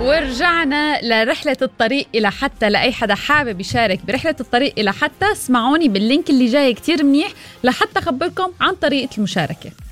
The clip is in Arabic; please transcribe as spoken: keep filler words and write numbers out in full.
ورجعنا لرحلة الطريق إلى حتى. لأي حدا حابب يشارك برحلة الطريق إلى حتى، اسمعوني باللينك اللي جاي كتير منيح لحتى أخبركم عن طريقة المشاركة.